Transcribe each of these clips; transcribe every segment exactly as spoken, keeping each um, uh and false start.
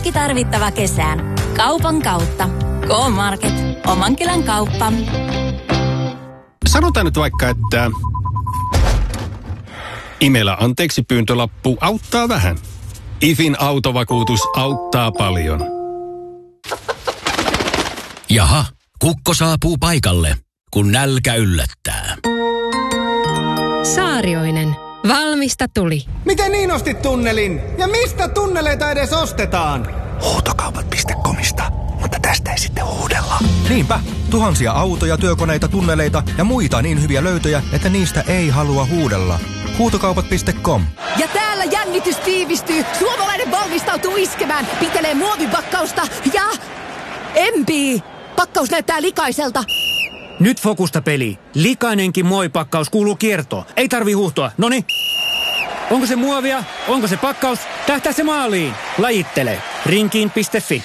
Kaikki tarvittava kesään. Kaupan kautta. K-Market. Oman kylän kauppa. Sanotaan nyt vaikka, että Imelä anteeksi pyyntölappu auttaa vähän. IFin autovakuutus auttaa paljon. Jaha, kukko saapuu paikalle, kun nälkä yllättää. Saarioinen. Valmista tuli. Miten niin ostit tunnelin? Ja mistä tunneleita edes ostetaan? Huutokaupat piste comista, mutta tästä ei sitten huudella. Niinpä, tuhansia autoja, työkoneita, tunneleita ja muita niin hyviä löytöjä, että niistä ei halua huudella. Huutokaupat piste com. Ja täällä jännitys tiivistyy. Suomalainen valmistautuu iskemään. Pitelee muovipakkausta ja empii. Pakkaus näyttää likaiselta. Nyt fokusta peli. Likainenkin muovipakkaus kuuluu kiertoon. Ei tarvi huuhtoa. Noni. Onko se muovia? Onko se pakkaus? Tähtää se maaliin. Lajittele. Rinkiin piste fi.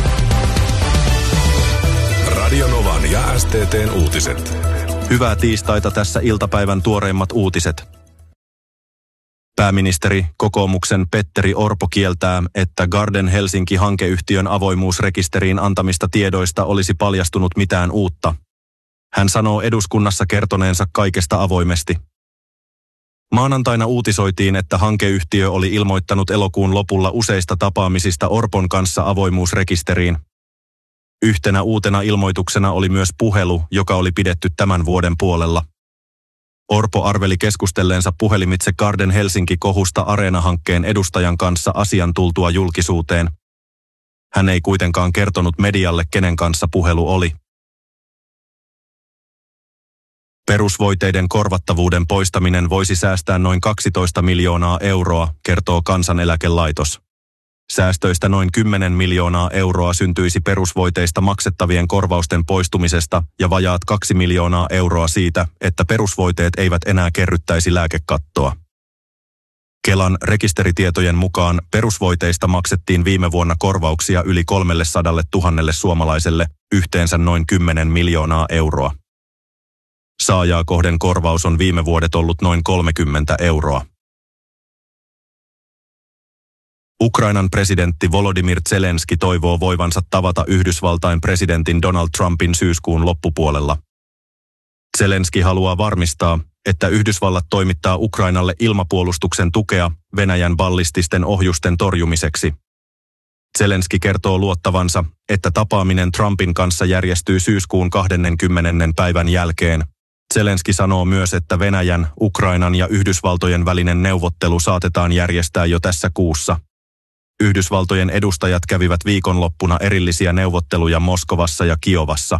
Radio Novan ja S T T:n uutiset. Hyvää tiistaita, tässä iltapäivän tuoreimmat uutiset. Pääministeri kokoomuksen Petteri Orpo kieltää, että Garden Helsinki-hankeyhtiön avoimuusrekisteriin antamista tiedoista olisi paljastunut mitään uutta. Hän sanoo eduskunnassa kertoneensa kaikesta avoimesti. Maanantaina uutisoitiin, että hankeyhtiö oli ilmoittanut elokuun lopulla useista tapaamisista Orpon kanssa avoimuusrekisteriin. Yhtenä uutena ilmoituksena oli myös puhelu, joka oli pidetty tämän vuoden puolella. Orpo arveli keskustelleensa puhelimitse Garden Helsinki-kohusta Areena-hankkeen edustajan kanssa asian tultua julkisuuteen. Hän ei kuitenkaan kertonut medialle, kenen kanssa puhelu oli. Perusvoiteiden korvattavuuden poistaminen voisi säästää noin kaksitoista miljoonaa euroa, kertoo Kansaneläkelaitos. Säästöistä noin kymmenen miljoonaa euroa syntyisi perusvoiteista maksettavien korvausten poistumisesta ja vajaat kaksi miljoonaa euroa siitä, että perusvoiteet eivät enää kerryttäisi lääkekattoa. Kelan rekisteritietojen mukaan perusvoiteista maksettiin viime vuonna korvauksia yli kolmesataatuhatta suomalaiselle, yhteensä noin kymmenen miljoonaa euroa. Saajaa kohden korvaus on viime vuodet ollut noin kolmekymmentä euroa. Ukrainan presidentti Volodymyr Zelenski toivoo voivansa tavata Yhdysvaltain presidentin Donald Trumpin syyskuun loppupuolella. Zelenski haluaa varmistaa, että Yhdysvallat toimittaa Ukrainalle ilmapuolustuksen tukea Venäjän ballististen ohjusten torjumiseksi. Zelenski kertoo luottavansa, että tapaaminen Trumpin kanssa järjestyy syyskuun kaksikymmentä päivän jälkeen. Zelenski sanoo myös, että Venäjän, Ukrainan ja Yhdysvaltojen välinen neuvottelu saatetaan järjestää jo tässä kuussa. Yhdysvaltojen edustajat kävivät viikonloppuna erillisiä neuvotteluja Moskovassa ja Kiovassa.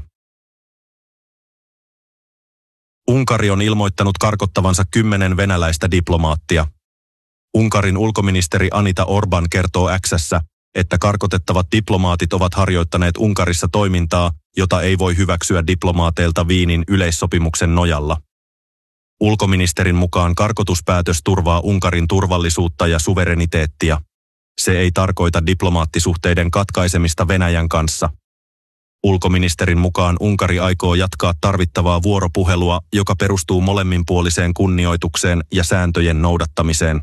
Unkari on ilmoittanut karkottavansa kymmenen venäläistä diplomaattia. Unkarin ulkoministeri Anita Orban kertoo X:ssä, että karkotettavat diplomaatit ovat harjoittaneet Unkarissa toimintaa, jota ei voi hyväksyä diplomaateilta Wienin yleissopimuksen nojalla. Ulkoministerin mukaan karkotuspäätös turvaa Unkarin turvallisuutta ja suvereniteettia. Se ei tarkoita diplomaattisuhteiden katkaisemista Venäjän kanssa. Ulkoministerin mukaan Unkari aikoo jatkaa tarvittavaa vuoropuhelua, joka perustuu molemminpuoliseen kunnioitukseen ja sääntöjen noudattamiseen.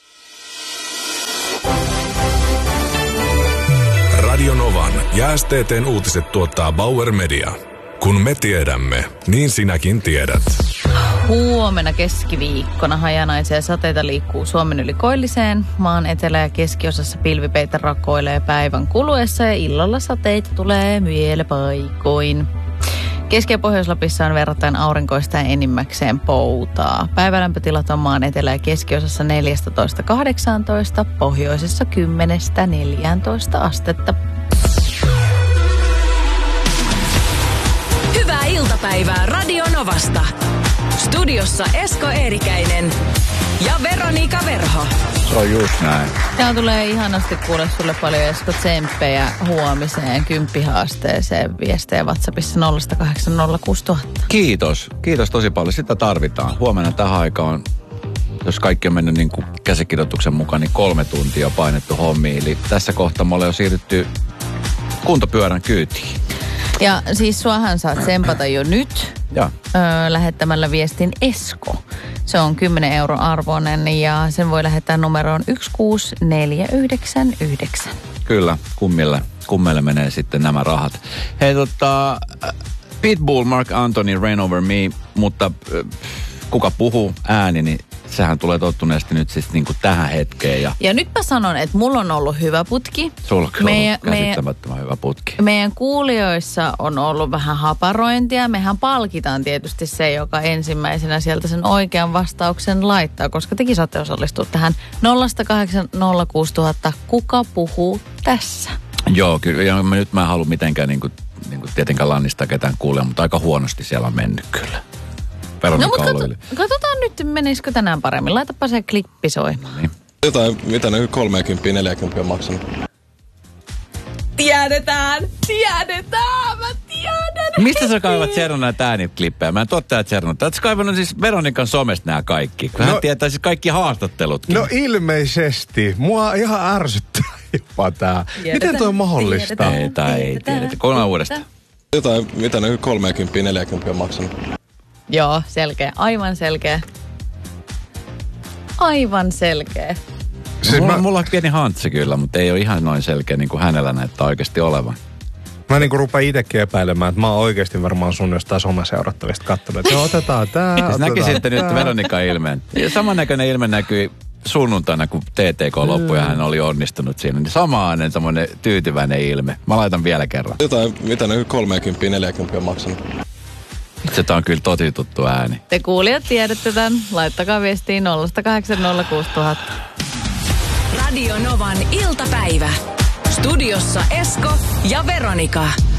Radio Novan ja S T T:n uutiset tuottaa Bauer Media. Kun me tiedämme, niin sinäkin tiedät. Huomenna keskiviikkona hajanaisia sateita liikkuu Suomen yli koilliseen. Maan etelä- ja keskiosassa pilvipeitä rakoilee päivän kuluessa ja illalla sateita tulee vielä paikoin. Keski- ja Pohjois-Lapissa on verrattain aurinkoista ja enimmäkseen poutaa. Päivälämpötilat on maan etelä- ja keskiosassa neljätoista kahdeksantoista, pohjoisessa kymmenestä neljääntoista astetta. Hyvää iltapäivää Radio Novasta. Studiossa Esko Eerikäinen ja Veronika Verho. Se on just näin. Tää tulee ihanasti kuule sulle paljon Esko tsemppejä huomiseen kymppihaasteeseen viestejä WhatsAppissa nolla kahdeksan nolla kuusi nolla nolla nolla. Kiitos. Kiitos tosi paljon. Sitä tarvitaan. Huomenna tähän aikaan, jos kaikki on mennyt niin kuin käsikirjoituksen mukaan, niin kolme tuntia painettu hommiin. Eli tässä kohtaa me ollaan jo siirrytty kuntopyörän kyytiin. Ja siis suahan saat tsempata jo nyt ja. Öö, lähettämällä viestin Esko. Se on kymmenen euron arvoinen ja sen voi lähettää numeroon yksi kuusi neljä yhdeksän yhdeksän. Kyllä, kummille, kummille menee sitten nämä rahat. Hei tota, Pitbull, Mark Anthony, Rain Over Me, mutta äh, kuka puhuu ääni, niin sehän tulee tottuneesti nyt siis niin kuin tähän hetkeen. Ja, ja nyt mä sanon, että mulla on ollut hyvä putki. Sulla on meidän, ollut käsittämättömän hyvä putki. Meidän kuulijoissa on ollut vähän haparointia. Mehän palkitaan tietysti se, joka ensimmäisenä sieltä sen oikean vastauksen laittaa, koska tekin saatte osallistua tähän nolla kahdeksan nolla kuusi tuhatta. Kuka puhuu tässä? Joo, kyllä. Ja mä, nyt mä en halua mitenkään niin kuin, niin kuin tietenkään lannistaa ketään kuulee, mutta aika huonosti siellä on mennyt kyllä. No mutta katso, katsotaan nyt, menisikö tänään paremmin. Laitapa se klippi soimaan. Niin. Jotain, mitä ne kolmekymmentä neljäkymmentä on maksanut? Tiedetään! Tiedetään! Mä tiedän! Mistä sä kaivat Tsernon näitä ääniklippejä? Mä en tuottaja Tsernon. Oletko kaivannut siis Veronikan somesta nämä kaikki? Kun no, hän tietää siis kaikki haastattelutkin. No ilmeisesti. Mua ihan ärsyttää jopa tää. Tiedetään, miten toi on mahdollista? Tiedetään, ei, tai ei tiedetä. Kokonaan uudestaan. Jotain, mitä ne kolmekymmentä neljäkymmentä on maksanut? Joo, selkeä. Aivan selkeä. Aivan selkeä. No, mulla, mä... mulla on pieni hantsi kyllä, mutta ei ole ihan noin selkeä niin kuin hänellä näyttää oikeasti olevan. Mä niin kuin rupean itsekin epäilemään, että mä oon oikeasti varmaan sun jostain someseurattavista katsonut. No otetaan tää, otetaan näki sitten nyt Veronikan ilmeen. Samannäköinen ilme näkyi sunnuntaina, kun T T K loppui ja hän oli onnistunut siinä. Niin samainen semmoinen tyytyväinen ilme. Mä laitan vielä kerran. Jotain, mitä ne kolmekymmentä neljäkymmentä on maksanut? Se on kyllä tosi tuttu ääni. Te kuulijat tiedätte tämän. Laittakaa viestiin nolla kahdeksan nolla kuusi tuhatta. Radio Novan iltapäivä. Studiossa Esko ja Veronika.